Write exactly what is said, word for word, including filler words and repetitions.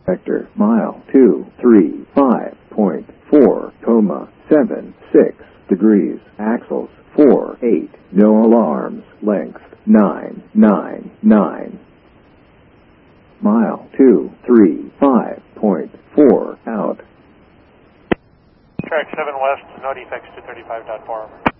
Vector, mile two three five point four, comma, seven six degrees, axles, four eight, no alarms, length, nine nine nine. Mile two three five point four, out. Track seven west, no defects, two thirty-five point four.